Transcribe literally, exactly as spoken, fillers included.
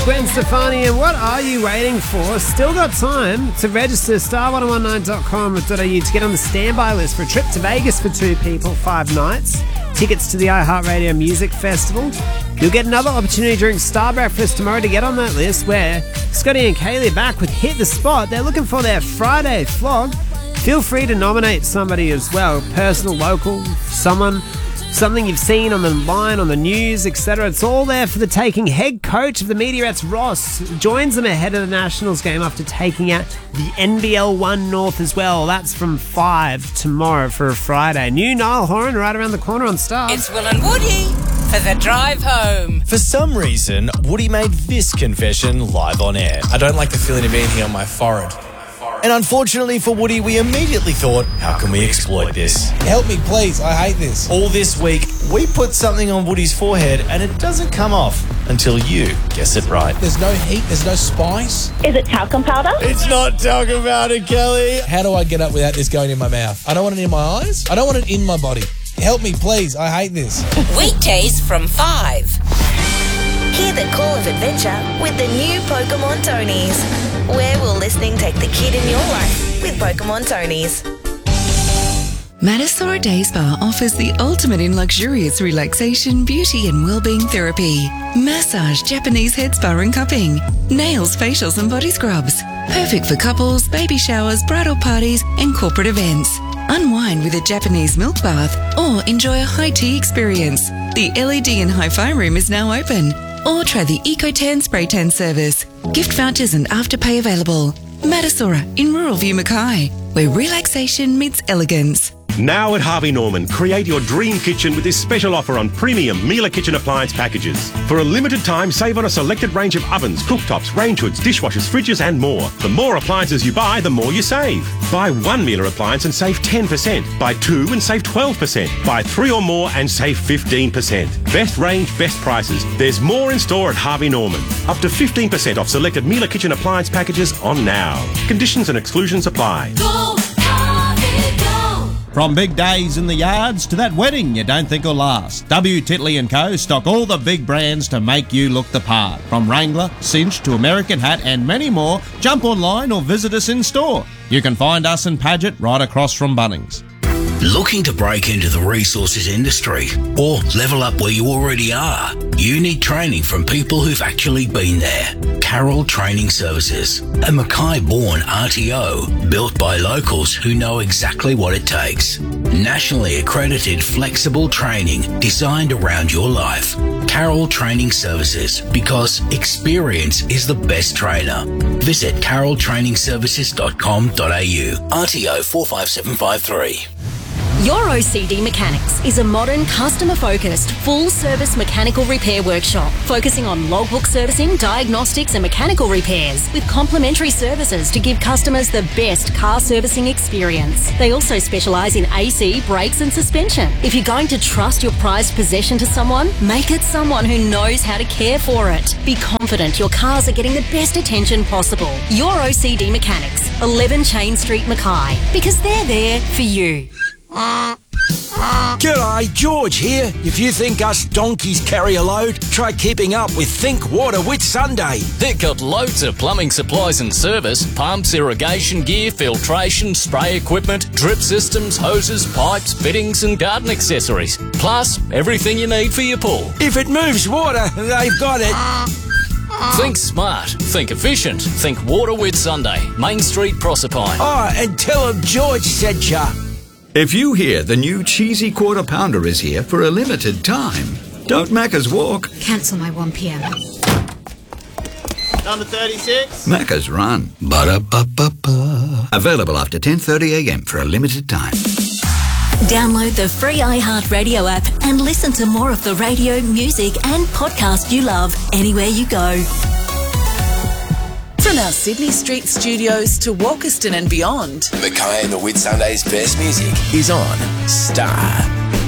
Gwen Stefani, and what are you waiting for? Still got time to register star one oh one nine dot com dot a u to get on the standby list for a trip to Vegas for two people, five nights, tickets to the iHeartRadio Music Festival. You'll get another opportunity during Star Breakfast tomorrow to get on that list, where Scotty and Kaylee are back with Hit the Spot. They're looking for their Friday flog. Feel free to nominate somebody as well, personal, local, someone, something you've seen on the line, on the news, et cetera. It's all there for the taking. Head coach of the Meteorettes, Ross, joins them ahead of the Nationals game after taking out the N B L one North as well. That's from five tomorrow for a Friday. New Niall Horan right around the corner on Star. It's Will and Woody for the drive home. For some reason, Woody made this confession live on air. I don't like the feeling of anything on my forehead. And unfortunately for Woody, we immediately thought, how can we exploit this? Help me, please. I hate this. All this week, we put something on Woody's forehead and it doesn't come off until you guess it right. There's no heat. There's no spice. Is it talcum powder? It's not talcum powder, Kelly. How do I get up without this going in my mouth? I don't want it in my eyes. I don't want it in my body. Help me, please. I hate this. Weekdays from five. Hear the call of adventure with the new Pokemon Tonys. Where will listening take the kid in your life with Pokemon Tonys? Madasora Day Spa offers the ultimate in luxurious relaxation, beauty and wellbeing therapy. Massage, Japanese head spa and cupping. Nails, facials and body scrubs. Perfect for couples, baby showers, bridal parties and corporate events. Unwind with a Japanese milk bath or enjoy a high tea experience. The L E D and hi-fi room is now open. Or try the EcoTan spray tan service. Gift vouchers and afterpay available. Madasora in Rural View, Mackay, where relaxation meets elegance. Now at Harvey Norman, create your dream kitchen with this special offer on premium Miele kitchen appliance packages. For a limited time, save on a selected range of ovens, cooktops, range hoods, dishwashers, fridges and more. The more appliances you buy, the more you save. Buy one Miele appliance and save ten percent. Buy two and save twelve percent. Buy three or more and save fifteen percent. Best range, best prices. There's more in store at Harvey Norman. Up to fifteen percent off selected Miele kitchen appliance packages on now. Conditions and exclusions apply. Go, Harvey, go. From big days in the yards to that wedding you don't think will last, W. Titley and Co. stock all the big brands to make you look the part. From Wrangler, Cinch to American Hat and many more, jump online or visit us in store. You can find us in Paget right across from Bunnings. Looking to break into the resources industry or level up where you already are? You need training from people who've actually been there. Carroll Training Services, a Mackay-born R T O built by locals who know exactly what it takes. Nationally accredited flexible training designed around your life. Carroll Training Services, because experience is the best trainer. Visit carroll training services dot com dot a u. R T O four five seven five three. Your O C D Mechanics is a modern, customer-focused, full-service mechanical repair workshop focusing on logbook servicing, diagnostics and mechanical repairs with complimentary services to give customers the best car servicing experience. They also specialise in A C, brakes and suspension. If you're going to trust your prized possession to someone, make it someone who knows how to care for it. Be confident your cars are getting the best attention possible. Your O C D Mechanics, eleven Chain Street, Mackay, because they're there for you. G'day, George here. If you think us donkeys carry a load, try keeping up with Think Water Whitsunday. They've got loads of plumbing supplies and service, pumps, irrigation gear, filtration, spray equipment, drip systems, hoses, pipes, fittings and garden accessories. Plus, everything you need for your pool. If it moves water, they've got it. Think smart, think efficient, think Water Whitsunday, Main Street, Proserpine. Oh, and tell them George sent ya. If you hear the new cheesy quarter pounder is here for a limited time, don't Macca's walk. Cancel my one p m. Number thirty-six. Macca's run. Ba-da-ba-ba-ba. Available after ten thirty a m for a limited time. Download the free iHeartRadio app and listen to more of the radio, music and podcast you love anywhere you go. From our Sydney Street studios to Walkerston and beyond, Mackay and the Whitsunday's best music is on Star.